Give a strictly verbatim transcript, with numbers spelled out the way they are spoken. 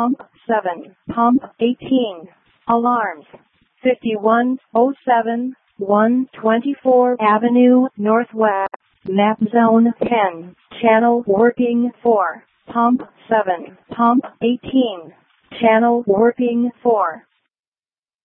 Pump seven. Pump eighteen. Alarms. fifty-one oh seven, one twenty-four Avenue Northwest. Map Zone ten. Channel working four. Pump seven. Pump eighteen. Channel working four.